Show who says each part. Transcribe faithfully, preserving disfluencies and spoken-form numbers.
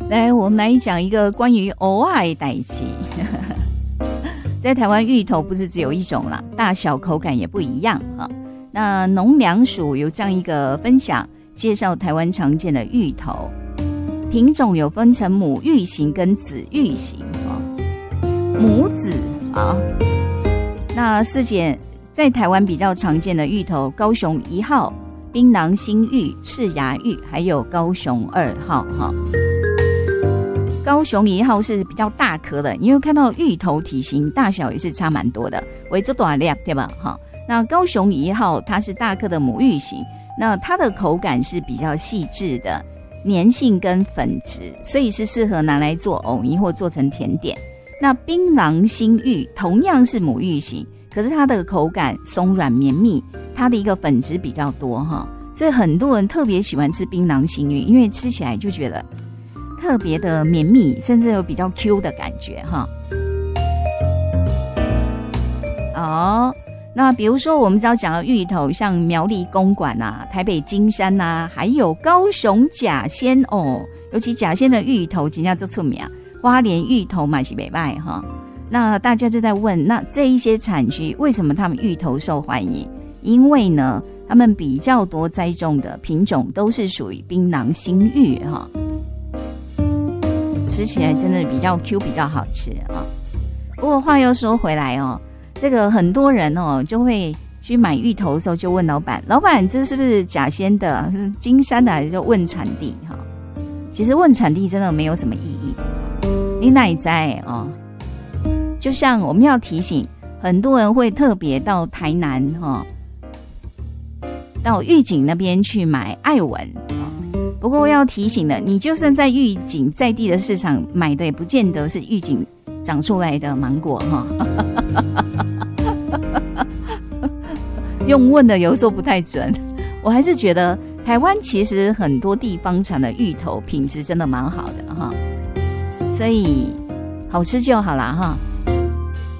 Speaker 1: 来，我们来讲一个关于蚵仔的代志。在台湾芋头不是只有一种啦，大小口感也不一样哈。那农粮署有这样一个分享，介绍台湾常见的芋头品种，有分成母芋型跟子芋型啊。母子啊，那四件在台湾比较常见的芋头，高雄一号、槟榔新芋、赤芽芋，还有高雄二号哈。高雄一号是比较大颗的，你会看到芋头体型大小也是差蛮多的，为这短量对吧？哈，那高雄一号它是大颗的母芋型，那它的口感是比较细致的，粘性跟粉质，所以是适合拿来做藕泥或做成甜点。那槟榔新芋同样是母芋型，可是它的口感松软绵密，它的一个粉质比较多哈，所以很多人特别喜欢吃槟榔新芋，因为吃起来就觉得特别的绵密，甚至有比较 Q 的感觉哈。哦，那比如说我们只要讲到芋头，像苗栗公馆啊、台北金山啊，还有高雄甲仙哦，尤其甲仙的芋头真的就出名，花莲芋头嘛是不错哈。那大家就在问，那这一些产区为什么他们芋头受欢迎？因为呢，他们比较多栽种的品种都是属于槟榔新芋哈。吃起来真的比较 Q 比较好吃啊。不过话又说回来哦，这个很多人哦就会去买芋头的时候就问老板，老板这是不是甲仙的，是金山的，还是就问产地哈？其实问产地真的没有什么意义，你哪在哦？就像我们要提醒，很多人会特别到台南哈，到玉井那边去买爱文。不过要提醒了，你就算在玉井在地的市场买的，也不见得是玉井长出来的芒果哈。用问的有时候不太准，我还是觉得台湾其实很多地方产的芋头品质真的蛮好的哈，所以好吃就好啦哈。